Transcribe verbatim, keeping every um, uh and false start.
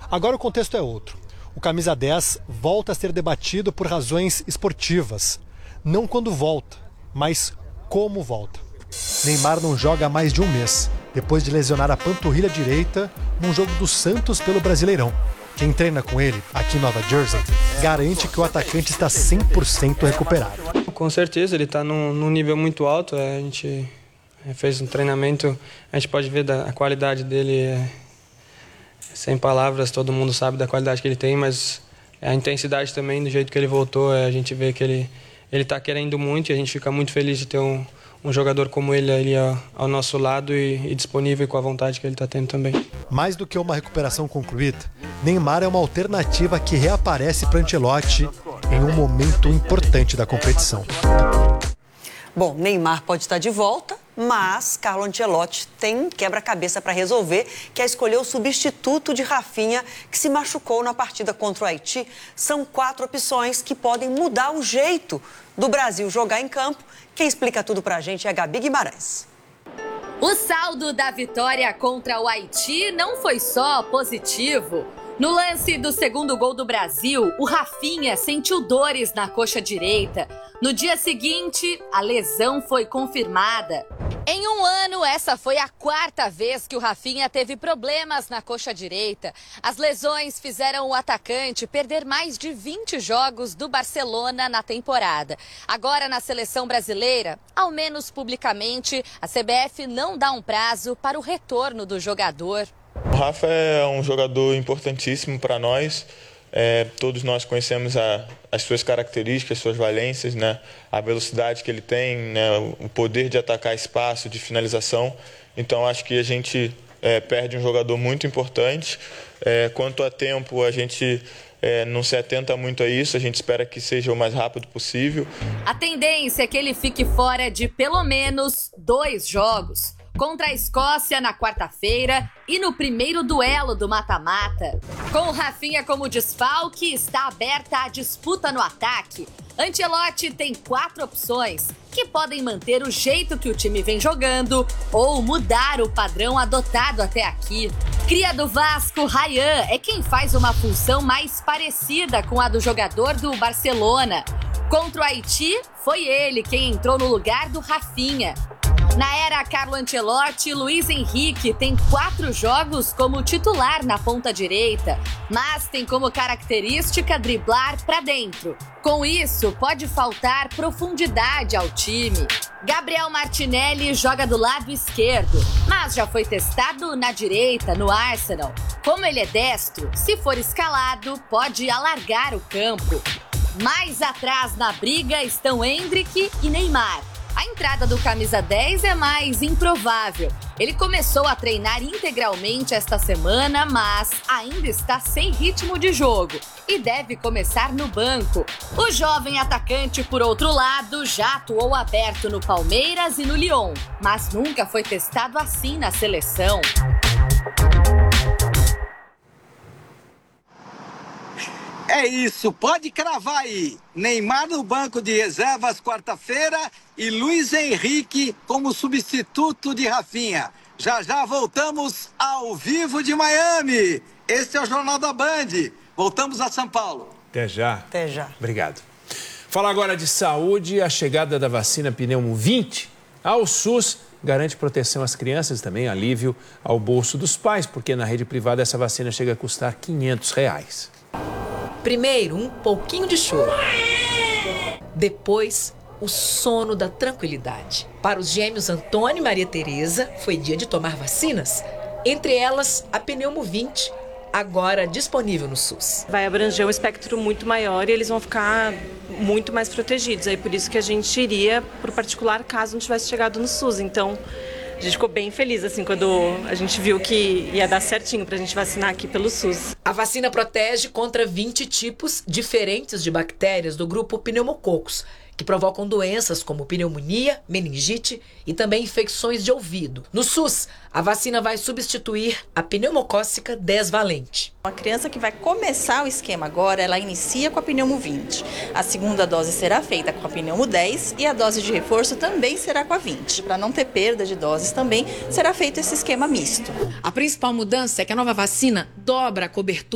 Agora o contexto é outro. O camisa dez volta a ser debatido por razões esportivas. Não quando volta, mas como volta. Neymar não joga há mais de um mês, depois de lesionar a panturrilha direita num jogo do Santos pelo Brasileirão. Quem treina com ele, aqui em Nova Jersey, garante que o atacante está cem por cento recuperado. Com certeza, ele está num, num nível muito alto. A gente fez um treinamento, a gente pode ver da, a qualidade dele, é, sem palavras, todo mundo sabe da qualidade que ele tem, mas a intensidade também, do jeito que ele voltou, é, a gente vê que ele ele está querendo muito e a gente fica muito feliz de ter um, um jogador como ele ali ao, ao nosso lado e, e disponível e com a vontade que ele está tendo também. Mais do que uma recuperação concluída, Neymar é uma alternativa que reaparece para Ancelotti em um momento importante da competição. Bom, Neymar pode estar de volta, mas Carlo Ancelotti tem um quebra-cabeça para resolver, que é escolher o substituto de Rafinha, que se machucou na partida contra o Haiti. São quatro opções que podem mudar o jeito do Brasil jogar em campo. Quem explica tudo para a gente é a Gabi Guimarães. O saldo da vitória contra o Haiti não foi só positivo. No lance do segundo gol do Brasil, o Rafinha sentiu dores na coxa direita. No dia seguinte, a lesão foi confirmada. Em um ano, essa foi a quarta vez que o Rafinha teve problemas na coxa direita. As lesões fizeram o atacante perder mais de vinte jogos do Barcelona na temporada. Agora, na seleção brasileira, ao menos publicamente, a C B F não dá um prazo para o retorno do jogador. O Rafa é um jogador importantíssimo para nós. É, todos nós conhecemos a, as suas características, suas valências, né? A velocidade que ele tem, né? O poder de atacar espaço, de finalização. Então, acho que a gente é, perde um jogador muito importante. É, quanto a tempo, a gente é, não se atenta muito a isso. A gente espera que seja o mais rápido possível. A tendência é que ele fique fora de pelo menos dois jogos. Contra a Escócia na quarta-feira e no primeiro duelo do mata-mata. Com o Rafinha como desfalque, está aberta a disputa no ataque. Ancelotti tem quatro opções, que podem manter o jeito que o time vem jogando ou mudar o padrão adotado até aqui. Cria do Vasco, Ryan é quem faz uma função mais parecida com a do jogador do Barcelona. Contra o Haiti, foi ele quem entrou no lugar do Rafinha. Na era Carlo Ancelotti, Luiz Henrique tem quatro jogos como titular na ponta direita, mas tem como característica driblar para dentro. Com isso, pode faltar profundidade ao time. Gabriel Martinelli joga do lado esquerdo, mas já foi testado na direita, no Arsenal. Como ele é destro, se for escalado, pode alargar o campo. Mais atrás na briga estão Endrick e Neymar. A entrada do camisa dez é mais improvável. Ele começou a treinar integralmente esta semana, mas ainda está sem ritmo de jogo e deve começar no banco. O jovem atacante, por outro lado, já atuou aberto no Palmeiras e no Lyon, mas nunca foi testado assim na seleção. É isso, pode cravar aí. Neymar no banco de reservas quarta-feira e Luiz Henrique como substituto de Rafinha. Já já voltamos ao vivo de Miami. Este é o Jornal da Band. Voltamos a São Paulo. Até já. Até já. Obrigado. Falar agora de saúde. A chegada da vacina Pneumo vinte ao SUS garante proteção às crianças e também alívio ao bolso dos pais, porque na rede privada essa vacina chega a custar quinhentos reais. Primeiro, um pouquinho de choro. Depois, o sono da tranquilidade. Para os gêmeos Antônio e Maria Tereza, foi dia de tomar vacinas. Entre elas, a Pneumo vinte, agora disponível no SUS. Vai abranger um espectro muito maior e eles vão ficar muito mais protegidos. Aí por isso que a gente iria para o particular caso não tivesse chegado no SUS. Então, a gente ficou bem feliz assim quando a gente viu que ia dar certinho para a gente vacinar aqui pelo SUS. A vacina protege contra vinte tipos diferentes de bactérias do grupo Pneumococcus, que provocam doenças como pneumonia, meningite e também infecções de ouvido. No SUS, a vacina vai substituir a pneumocócica dez valente. A criança que vai começar o esquema agora, ela inicia com a Pneumo vinte. A segunda dose será feita com a Pneumo dez e a dose de reforço também será com a vinte. Para não ter perda de doses também, será feito esse esquema misto. A principal mudança é que a nova vacina dobra a cobertura